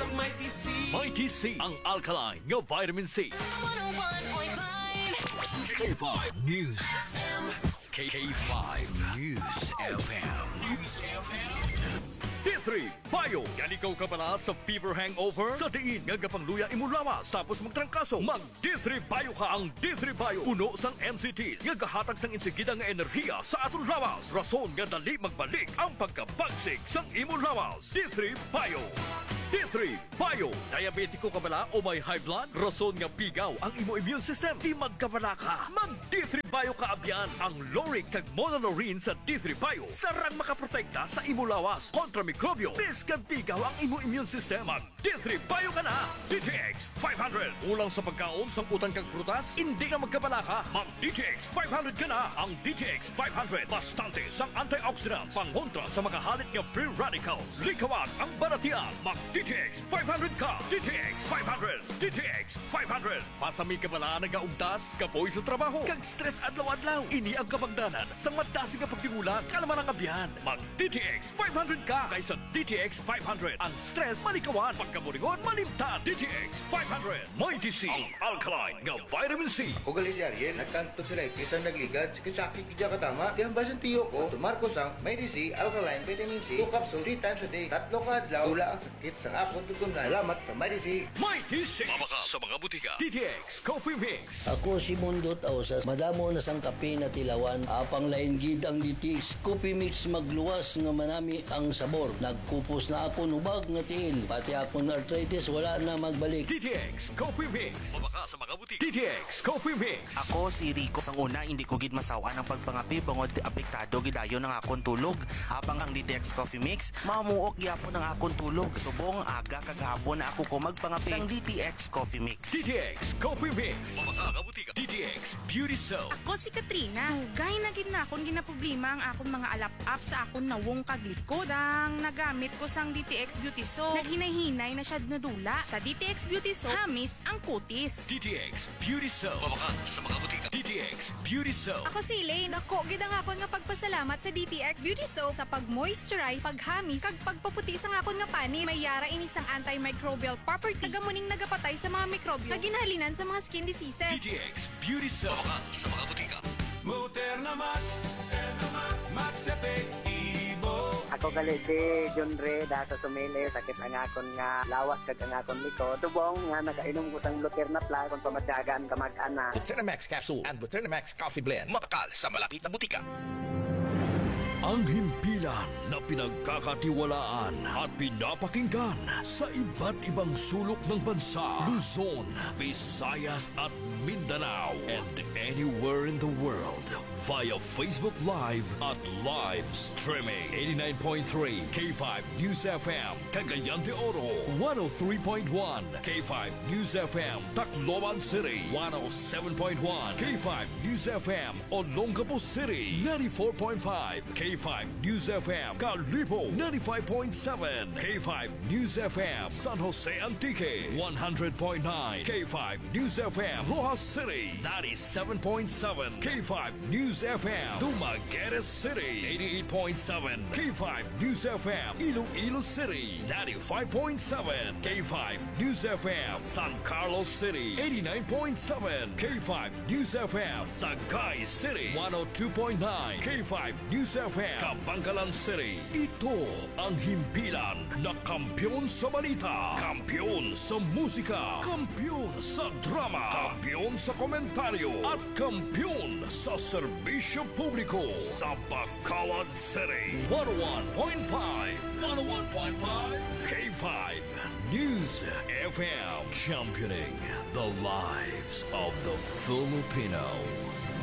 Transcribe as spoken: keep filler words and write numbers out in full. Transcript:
sa Mighty C. Mighty C, ang alkaline nga vitamin C. one oh one point five K five News F M. K five News F M. News F M. D three Bio. Yan ikaw ka pala sa fever hangover? Sa diin nga gapangluya imulawas tapos magtrangkaso. Mag D three Bio ka. Ang D three Bio puno sang M C Ts nga gahatag sang insigida nga enerhiya sa atong lawas. Rason nga dali magbalik ang pagkabagsik sang imulawas. D three Bio. D three Bio. Diabetiko ka bala o may high blood? Rason nga pigaw ang imo immune system. Di magkabala ka. Mag D three Bio ka abyan. Ang Loric kag Monolaurin sa D three Bio sarang makaprotekta sa imo lawas kontra mikrobyo. Biskan pigaw ang imo immune system. Mag D three Bio ka na. D T X five hundred. Ulang sa pagkaon sang utan kag prutas, hindi na magkabala ka. Mag D T X five hundred ka na. Ang D T X five hundred bastante sang antioxidants pangontra sa mga halit nga free radicals. Likawan ang baratian. Mag D T X five hundred ka. D T X five hundred. D T X five hundred. Pasami ka bala nagaugdas, kapoy sa trabaho, kag stress adlaw-adlaw. Ini ang kabangdanan sa madasi nga pagtingulang kalaman ang kabiyan. Mag D T X five hundred ka kaysa D T X five hundred. Ang stress malikawan, pagkamuringon malimtan. D T X five hundred. Mighty C, ang alkaline nga vitamin C. O gali si Ariel, nagkanto sila kisang nagligad, sakit kidya katama. Di ang basan tiyo ko, tumarko sang Mighty C, alkaline vitamin C, two capsule three times a day. Tatlo ka adlaw, wala ang sakit sa akong tutunan. Salamat sa Mighty C. Mighty C. Mabaka sa mga butika. D T X Coffee Mix. Ako si Mundot Ausas, madamo na sang kape na tilawan, apang lain gid ang D T X Coffee Mix magluwas nga manami ang sabor. Nagkupos na ako nubag nga tiil, pati akong arthritis wala na magbalik. D T X Coffee Mix. Mabaka sa mga butika. D T X Coffee Mix. Ako si Rico. Sang una, hindi ko gid masawa ng pagpangapi bangod apektado gidayo ng akong tulog. Habang ang D T X Coffee Mix, mamuok gyapon ng akong tulog. Subong aga kaghapon na ako ko magpangapi sang D T X Coffee Mix. D T X Coffee Mix. Mabaka nga butika. D T X Beauty Soap. Ako si Katrina. Hugay na gid na akong ginaproblema ang akong mga alap-up sa akong nawong kaglikod. Sang nagamit ko sang D T X Beauty Soap, naghinay-hinay na siya nadula. Sa D T X Beauty Soap, hamis ang kutis. D T X Beauty Soap. Mabaka sa mga butika. D T X Beauty Soap. Ako si Elaine. Ako, gid ang akon nga pagpasalamat sa D T X Beauty Soap sa pag-moisturize, paghamis, kag pagpaputi sa akon nga pani. May yara ini sang antimicrobial property. Tagamuning nagapatay sa mga mikrobyo. Kaginhalinan sa mga skin diseases. D T X Beauty Soap. Mabaka sa mga butika. Muterna Max, Muterna Max, Max Epektibo. Ako gali si John Ray da sa Sumili, sakit ang akon nga lawas kag ang akon likod. Tubong nga nakainom ko sang Luterna Plus kung pamadyagan kamag-ana. Buternamax Capsule and Buternamax Coffee Blend. Makakal sa malapit na butika. Ang himpilan na pinagkakatiwalaan at pinapakinggan sa iba't ibang sulok ng bansa, Luzon, Visayas at Mindanao, and anywhere in the world via Facebook Live at live streaming. eighty-nine point three K five News F M, Cagayan de Oro, one oh three point one K five News F M, Tacloban City, one oh seven point one K five News F M, Olongapo City, ninety-four point five K five News F M, Calipo, ninety-five point seven K five News F M, San Jose Antique, one hundred point nine K five News F M, Rojas City, ninety-seven point seven K five News F M, Dumaguete City, eighty-eight point seven K five News F M, Iloilo City, ninety-five point seven K five News F M, San Carlos City, eighty-nine point seven K five News F M, Sagay City, one oh two point nine K five News F M, Kapangkalan City. Ito ang himpilan na kampyon sa balita, kampyon sa musika, kampyon sa drama, kampyon sa komentaryo, at kampyon sa serbisyo publiko sa Bacolod City. one oh one point five one oh one point five K five News F M, championing the lives of the Filipino.